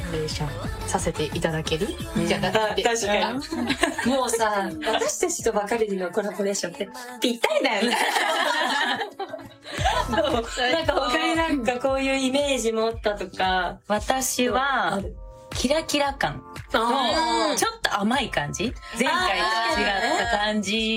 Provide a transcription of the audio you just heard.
レーションさせていただける、じゃなくて。 確かに。もうさ、私たちとバカルディのコラボレーションってぴったりだよね。なんか他になんかこういうイメージ持ったとか。 私は、キラキラ感のちょっと甘い感じ、前回と違った感じ